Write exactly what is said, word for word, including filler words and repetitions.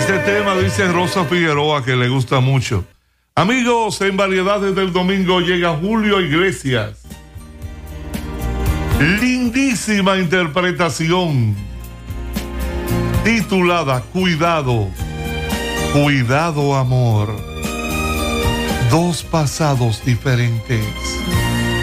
Este tema dice Rosa Figueroa que le gusta mucho. Amigos, en Variedades del Domingo llega Julio Iglesias. Lindísima interpretación titulada Cuidado, Cuidado Amor. Dos pasados diferentes.